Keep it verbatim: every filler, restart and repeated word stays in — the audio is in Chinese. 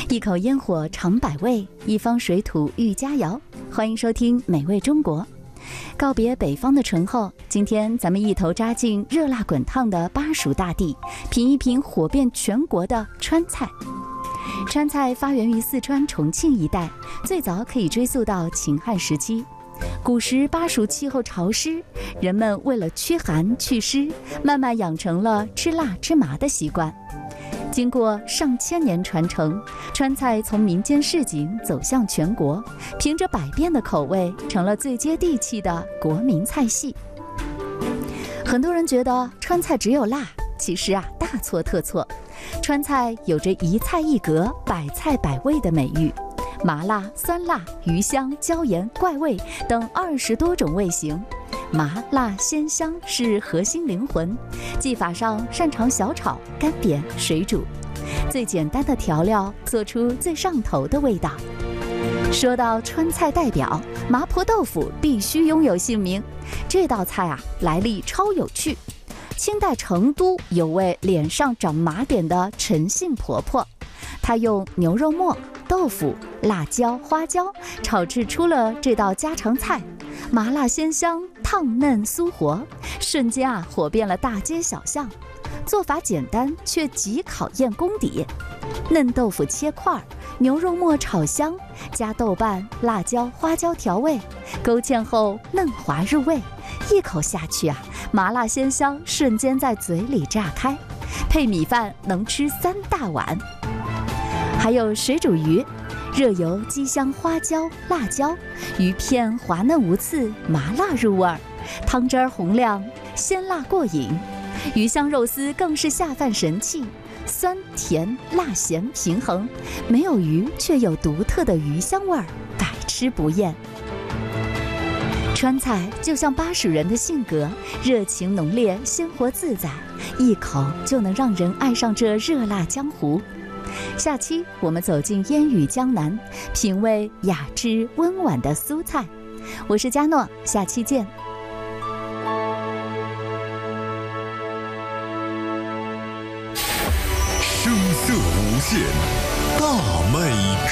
一口烟火尝百味，一方水土育佳肴。欢迎收听《美味中国》。告别北方的醇厚，今天咱们一头扎进热辣滚烫的巴蜀大地，品一品火遍全国的川菜。川菜发源于四川重庆一带，最早可以追溯到秦汉时期。古时巴蜀气候潮湿，人们为了驱寒祛湿，慢慢养成了吃辣吃麻的习惯。经过上千年传承，川菜从民间市井走向全国，凭着百变的口味，成了最接地气的国民菜系。很多人觉得川菜只有辣，其实啊，大错特错。川菜有着一菜一格、百菜百味的美誉。麻辣、酸辣、鱼香、椒盐、怪味等二十多种味型，麻辣鲜香是核心灵魂。技法上擅长小炒、干煸、水煮，最简单的调料做出最上头的味道。说到川菜代表，麻婆豆腐必须拥有姓名。这道菜啊，来历超有趣。清代成都有位脸上长麻点的陈姓婆婆，她用牛肉末、豆腐、辣椒、花椒炒制出了这道家常菜，麻辣鲜香，烫嫩酥活，瞬间啊火遍了大街小巷。做法简单却极考验功底。嫩豆腐切块，牛肉末炒香，加豆瓣、辣椒、花椒调味，勾芡后嫩滑入味，一口下去啊，麻辣鲜香瞬间在嘴里炸开，配米饭能吃三大碗。还有水煮鱼，热油激香花椒、辣椒，鱼片滑嫩无刺，麻辣入味儿，汤汁儿红亮，鲜辣过瘾。鱼香肉丝更是下饭神器，酸甜辣咸平衡，没有鱼却有独特的鱼香味儿，百吃不厌。川菜就像巴蜀人的性格，热情浓烈，鲜活自在，一口就能让人爱上这热辣江湖。下期我们走进烟雨江南，品味雅致温婉的苏菜。我是佳诺，下期见。 声色无限，大美。